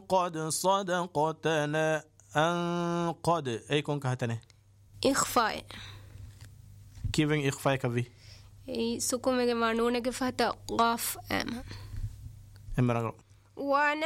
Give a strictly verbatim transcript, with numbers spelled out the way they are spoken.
قد صدقتنا أن قد أي كون كهتنه إخفاء كيفين إخفاء كبي سكون مجمع نون كفتا قاف أم إمرأة ون